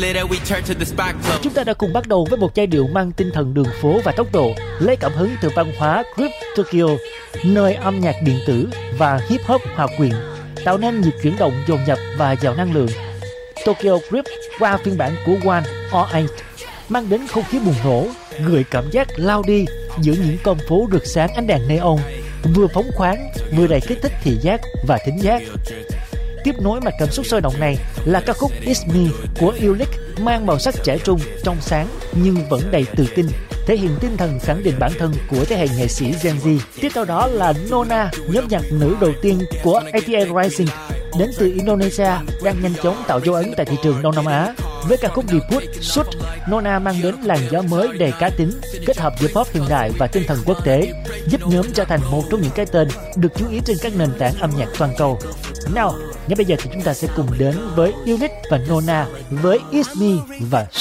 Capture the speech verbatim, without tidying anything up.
Chúng ta đã cùng bắt đầu với một giai điệu mang tinh thần đường phố và tốc độ, lấy cảm hứng từ văn hóa Grip Tokyo, nơi âm nhạc điện tử và hip hop hòa quyện, tạo nên nhịp chuyển động dồn dập và giàu năng lượng. Tokyo Grip qua phiên bản của One or Eight mang đến không khí bùng nổ, gợi cảm giác lao đi giữa những con phố rực sáng ánh đèn neon, vừa phóng khoáng vừa đầy kích thích thị giác và thính giác. Tiếp nối mạch cảm xúc sôi động này là ca khúc It's Me của Ulick, mang màu sắc trẻ trung, trong sáng nhưng vẫn đầy tự tin, thể hiện tinh thần khẳng định bản thân của thế hệ nghệ sĩ Gen Z. Tiếp theo đó là Nona, nhóm nhạc nữ đầu tiên của a tê a Rising, đến từ Indonesia, đang nhanh chóng tạo dấu ấn tại thị trường Đông Nam Á. Với ca khúc debut Shoot, Nona mang đến làn gió mới đầy cá tính, kết hợp giữa pop hiện đại và tinh thần quốc tế, giúp nhóm trở thành một trong những cái tên được chú ý trên các nền tảng âm nhạc toàn cầu. Nào, ngay bây giờ thì chúng ta sẽ cùng đến với Ulick và Nona với It's Me và